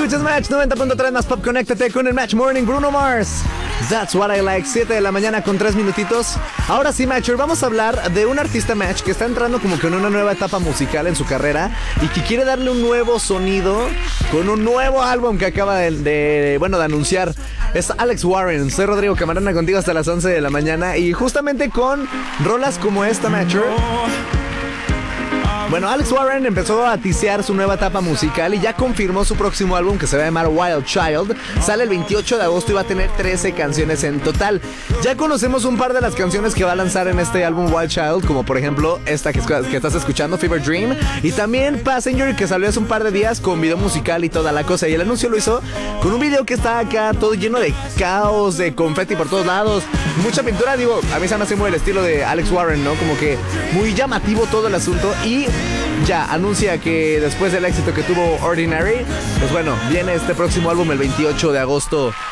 Escuchas Match 90.3 más Pop. Conéctate con el Match Morning. Bruno Mars, That's What I Like. 7 de la mañana con 3 minutitos. Ahora sí, Matcher, vamos a hablar de un artista, Match, que está entrando como que en una nueva etapa musical en su carrera y que quiere darle un nuevo sonido con un nuevo álbum que acaba de anunciar. Es Alex Warren. Soy Rodrigo Camarena contigo hasta las 11 de la mañana y justamente con rolas como esta, Matcher. Bueno, Alex Warren empezó a tisear su nueva etapa musical y ya confirmó su próximo álbum, que se va a llamar Wild Child. Sale el 28 de agosto y va a tener 13 canciones en total. Ya conocemos un par de las canciones que va a lanzar en este álbum Wild Child, como por ejemplo esta que estás escuchando, Fever Dream, y también Passenger, que salió hace un par de días con video musical y toda la cosa. Y el anuncio lo hizo con un video que está acá todo lleno de caos, de confeti por todos lados, mucha pintura. Digo, a mí se me hace muy el estilo de Alex Warren, ¿no? Como que muy llamativo todo el asunto. Y ya anuncia que después del éxito que tuvo Ordinary, pues bueno, viene este próximo álbum el 28 de agosto